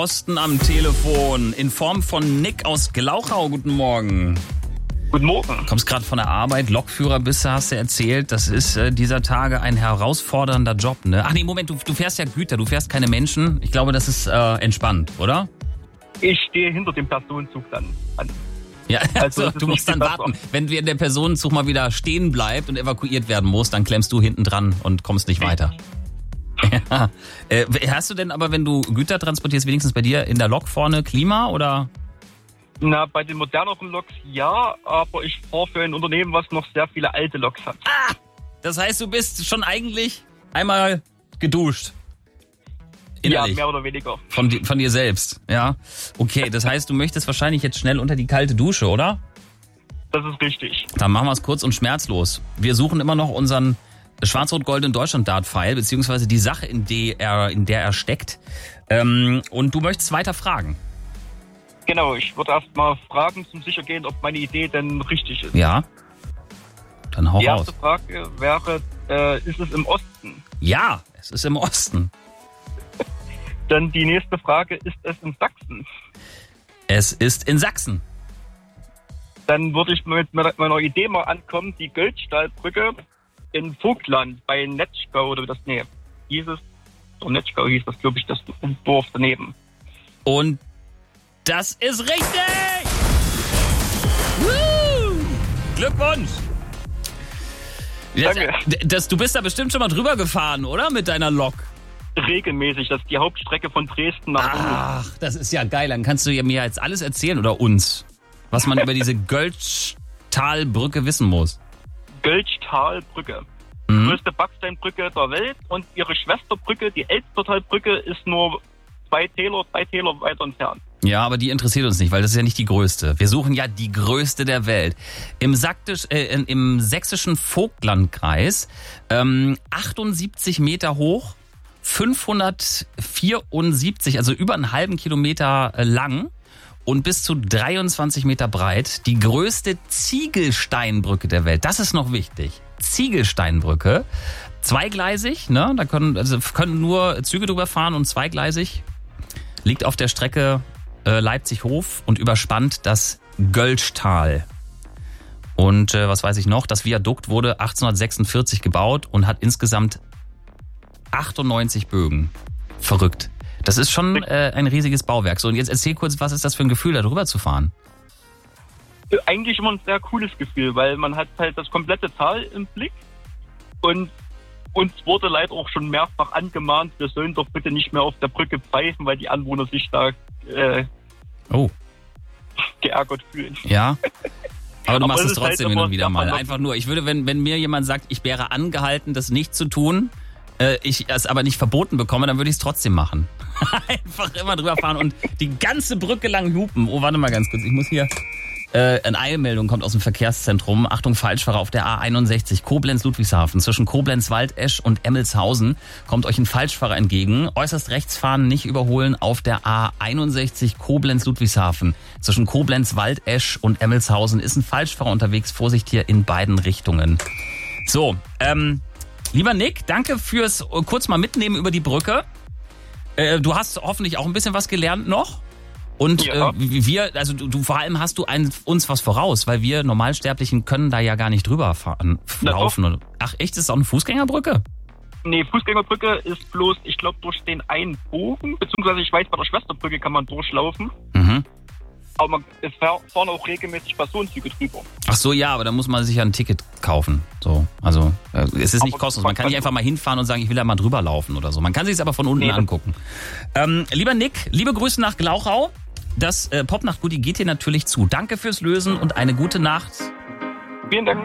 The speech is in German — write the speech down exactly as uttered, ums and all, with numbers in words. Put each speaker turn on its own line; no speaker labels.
Osten am Telefon in Form von Nick aus Glauchau. Guten Morgen.
Guten Morgen.
Kommst gerade von der Arbeit, Lokführer bist du, hast du erzählt. Das ist äh, dieser Tage ein herausfordernder Job, ne? Ach nee, Moment, du, du fährst ja Güter, du fährst keine Menschen. Ich glaube, das ist äh, entspannt, oder?
Ich stehe hinter dem Personenzug dann an.
Ja, also,
Also,
du musst dann warten. Wenn der Personenzug mal wieder stehen bleibt und evakuiert werden muss, dann klemmst du hinten dran und kommst nicht weiter. Ja. Äh, hast du denn aber, wenn du Güter transportierst, wenigstens bei dir in der Lok vorne Klima oder?
Na, bei den moderneren Loks ja, aber ich fahre für ein Unternehmen, was noch sehr viele alte Loks hat.
Ah, das heißt, du bist schon eigentlich einmal geduscht. Innerlich.
Ja, mehr oder weniger.
Von, di- von dir selbst, ja. Okay, das heißt, du möchtest wahrscheinlich jetzt schnell unter die kalte Dusche, oder?
Das ist richtig.
Dann machen wir es kurz und schmerzlos. Wir suchen immer noch unseren schwarz-rot-goldenen Deutschland-Dart-Pfeil, beziehungsweise die Sache, in, die er, in der er steckt. Ähm, und du möchtest weiter fragen.
Genau, ich würde erst mal fragen, zum Sichergehen, ob meine Idee denn richtig ist.
Ja. Dann hau
Die
raus.
erste Frage wäre, äh, ist es im Osten?
Ja, es ist im Osten.
Dann die nächste Frage, ist es in Sachsen?
Es ist in Sachsen.
Dann würde ich mit meiner Idee mal ankommen, die Goldstahlbrücke in Vogtland bei Netschgau oder das, nee, hieß es, oder Netschgau hieß das, glaube ich, das Dorf daneben.
Und das ist richtig! Woo! Glückwunsch! Das,
Danke.
das, du bist da bestimmt schon mal drüber gefahren, oder? Mit deiner Lok.
Regelmäßig, das ist die Hauptstrecke von Dresden nach Ulm.
Ach, das ist ja geil. Dann kannst du ja mir jetzt alles erzählen oder uns, was man über diese Göldstahlbrücke wissen muss.
Göldstahlbrücke.
Mhm.
Größte Backsteinbrücke der Welt und ihre Schwesterbrücke, die Elstertalbrücke, ist nur zwei Täler, zwei Täler weiter entfernt.
Ja, aber die interessiert uns nicht, weil das ist ja nicht die größte. Wir suchen ja die größte der Welt. Im, Saktisch, äh, im sächsischen Vogtlandkreis, ähm, achtundsiebzig Meter hoch, fünfhundertvierundsiebzig, also über einen halben Kilometer lang und bis zu dreiundzwanzig Meter breit. Die größte Ziegelsteinbrücke der Welt. Das ist noch wichtig. Ziegelsteinbrücke. Zweigleisig, ne? Da können, also können nur Züge drüber fahren und zweigleisig. Liegt auf der Strecke äh, Leipzig-Hof und überspannt das Göldtal. Und äh, was weiß ich noch? Das Viadukt wurde achtzehnhundertsechsundvierzig gebaut und hat insgesamt achtundneunzig Bögen. Verrückt. Das ist schon äh, ein riesiges Bauwerk. So, und jetzt erzähl kurz, was ist das für ein Gefühl, da drüber zu fahren?
Eigentlich immer ein sehr cooles Gefühl, weil man hat halt das komplette Tal im Blick und uns wurde leider auch schon mehrfach angemahnt, wir sollen doch bitte nicht mehr auf der Brücke pfeifen, weil die Anwohner sich da äh,
Oh.
geärgert fühlen.
Ja. Aber du
Aber
machst
es
es
ist halt
trotzdem hin
immer
und wieder
sehr
mal.
verlockend.
Einfach nur, ich würde, wenn, wenn mir jemand sagt, ich wäre angehalten, das nicht zu tun, äh, ich es aber nicht verboten bekomme, dann würde ich es trotzdem machen. Einfach immer drüber fahren und die ganze Brücke lang hupen. Oh, warte mal ganz kurz, ich muss hier... Äh, eine Eilmeldung kommt aus dem Verkehrszentrum. Achtung, Falschfahrer auf der A einundsechzig Koblenz-Ludwigshafen. Zwischen Koblenz-Waldesch und Emmelshausen kommt euch ein Falschfahrer entgegen. Äußerst rechts fahren, nicht überholen auf der A einundsechzig Koblenz-Ludwigshafen. Zwischen Koblenz-Waldesch und Emmelshausen ist ein Falschfahrer unterwegs. Vorsicht hier in beiden Richtungen. So, ähm, lieber Nick, danke fürs kurz mal mitnehmen über die Brücke. Äh, du hast hoffentlich auch ein bisschen was gelernt noch. Und
Ja.
äh, wir, also du, du vor allem hast du ein, uns was voraus, weil wir Normalsterblichen können da ja gar nicht drüber fahren,
Na
laufen. Oder, ach echt, ist das auch eine Fußgängerbrücke?
Nee, Fußgängerbrücke ist bloß, ich glaube, durch den einen Bogen, beziehungsweise ich weiß, bei der Schwesterbrücke kann man durchlaufen,
Mhm.
aber man, es fahren auch regelmäßig Personenzüge drüber.
Ach so, ja, aber da muss man sich ja ein Ticket kaufen. So, also äh, es ist nicht
Aber
kostenlos. Man kann nicht
man-
einfach mal hinfahren und sagen, ich will da mal drüber laufen oder so. Man kann sich es aber von unten
Nee, das-
angucken. Ähm, lieber Nick, liebe Grüße nach Glauchau. Das äh, Popnacht-Goodie geht dir natürlich zu. Danke fürs Lösen und eine gute Nacht.
Vielen Dank.